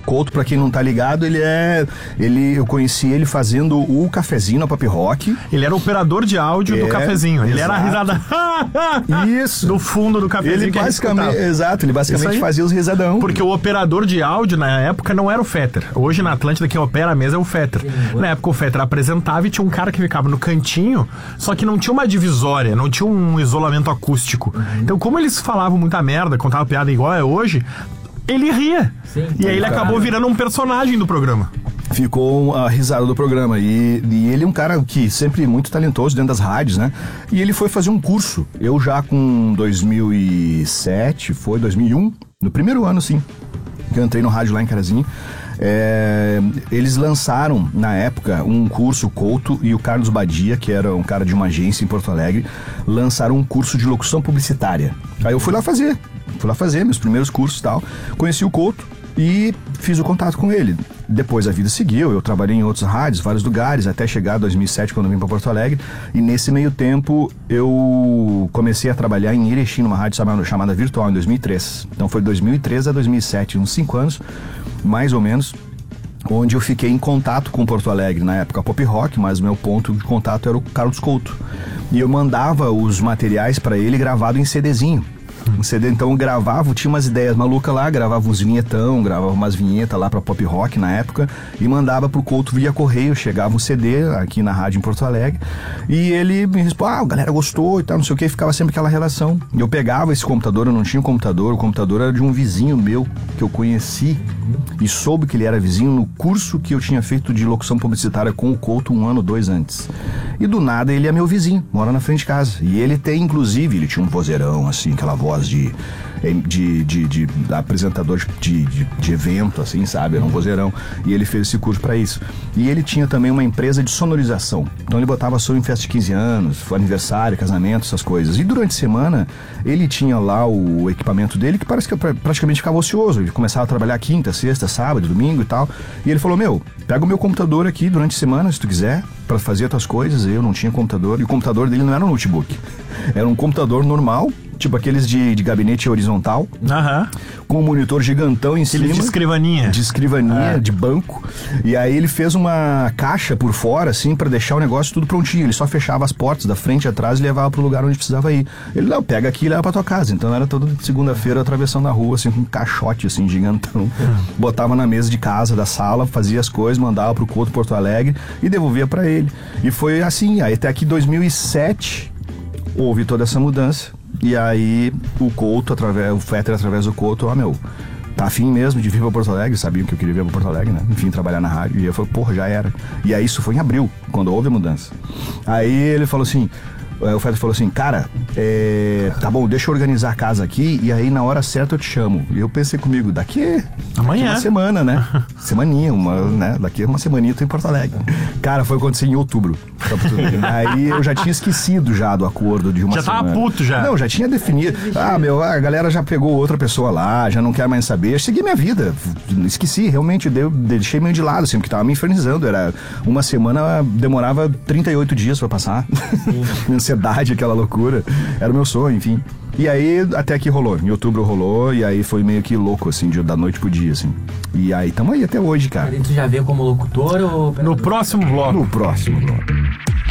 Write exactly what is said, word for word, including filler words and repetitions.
Couto, pra quem não tá ligado, ele é... Ele, eu conheci ele fazendo o cafezinho na Pop Rock. Ele era operador de áudio é, do cafezinho. Ele exato. era a risada... Isso. No fundo do cafezinho. Ele que basicamente... ele exato, ele basicamente fazia os risadão. Porque o operador de áudio, na época, não era o Fetter. Hoje, na Atlântida, quem opera a mesa é o Fetter. Na época, o Fetter apresentava e tinha um cara que ficava no cantinho, só que não tinha uma divisória, não tinha um isolamento acústico. Uhum. Então, como eles falavam muita merda, contavam piada igual é hoje, ele ria. Sim, e aí ele acabou cara. virando um personagem do programa. Ficou a risada do programa. E, e ele é um cara que sempre muito talentoso dentro das rádios, né? E ele foi fazer um curso. Eu já com dois mil e sete, foi dois mil e um, no primeiro ano, sim, que eu entrei no rádio lá em Carazinho. É, eles lançaram, na época, um curso, o Couto e o Carlos Badia, que era um cara de uma agência em Porto Alegre, lançaram um curso de locução publicitária. Aí eu fui lá fazer, fui lá fazer meus primeiros cursos e tal, conheci o Couto e fiz o contato com ele. Depois a vida seguiu, eu trabalhei em outros rádios, vários lugares, até chegar em dois mil e sete, quando eu vim para Porto Alegre, e nesse meio tempo eu comecei a trabalhar em Erechim, numa rádio chamada, chamada Virtual, em dois mil e três. Então foi de dois mil e três a dois mil e sete, uns cinco anos, mais ou menos, onde eu fiquei em contato com Porto Alegre, na época Pop Rock, mas meu ponto de contato era o Carlos Couto. E eu mandava os materiais para ele gravado em CDzinho. Um C D, então eu gravava, tinha umas ideias malucas lá, gravava uns vinhetão, gravava umas vinhetas lá pra Pop Rock na época e mandava pro Couto via correio. Chegava um C D aqui na rádio em Porto Alegre e ele me respondia, ah, a galera gostou e tal, não sei o que, ficava sempre aquela relação. E eu pegava esse computador, eu não tinha um computador, o computador era de um vizinho meu que eu conheci e soube que ele era vizinho no curso que eu tinha feito de locução publicitária com o Couto um ano, dois antes. E do nada ele é meu vizinho, mora na frente de casa. E ele tem, inclusive, ele tinha um vozeirão, assim, aquela voz de, de, de, de, de apresentador de, de, de evento, assim, sabe? Era um vozeirão. E ele fez esse curso pra isso. E ele tinha também uma empresa de sonorização. Então ele botava som em festa de quinze anos, aniversário, casamento, essas coisas. E durante a semana, ele tinha lá o equipamento dele, que parece que praticamente ficava ocioso. Ele começava a trabalhar quinta, sexta, sábado, domingo e tal. E ele falou, meu, pega o meu computador aqui durante a semana, se tu quiser, pra fazer outras coisas. Eu não tinha computador. E o computador dele não era um notebook. Era um computador normal, tipo aqueles de, de gabinete horizontal, uhum. com um monitor gigantão em Aquele cima. de escrivaninha. De escrivaninha, é. de banco. E aí ele fez uma caixa por fora, assim, pra deixar o negócio tudo prontinho. Ele só fechava as portas da frente e atrás e levava pro lugar onde precisava ir. Ele, não, pega aqui e leva pra tua casa. Então era toda segunda-feira atravessando a rua, assim, com um caixote, assim, gigantão. Uhum. Botava na mesa de casa, da sala, fazia as coisas, mandava pro Couto, Porto Alegre e devolvia pra ele. E foi assim, aí até aqui dois mil e sete houve toda essa mudança. E aí o Couto, através, o Fetter através do Couto, ó, meu, tá afim mesmo de vir pra Porto Alegre, sabiam que eu queria vir pra Porto Alegre, né? Enfim, trabalhar na rádio. E eu falei, porra, já era. E aí isso foi em abril, quando houve a mudança. Aí ele falou assim, o Fetter falou assim, cara, é, tá bom, deixa eu organizar a casa aqui e aí na hora certa eu te chamo. E eu pensei comigo, daqui, amanhã, daqui uma semana, né? Semaninha, uma, né? Daqui uma semaninha eu tô em Porto Alegre. Cara, foi acontecer em outubro. Aí eu já tinha esquecido já do acordo de uma já semana. Já tava puto já. Não, já tinha definido. Ah, meu, a galera já pegou outra pessoa lá, já não quer mais saber. Eu segui minha vida. Esqueci, realmente, deu, deixei meio de lado, assim, porque tava me infernizando. Era uma semana, demorava trinta e oito dias pra passar. Ansiedade, aquela loucura. Era o meu sonho, enfim. E aí, até que rolou. Em outubro rolou, e aí foi meio que louco, assim, de, da noite pro dia, assim. E aí, tamo aí até hoje, cara. Tu já veio como locutor ou... No próximo bloco. No próximo bloco.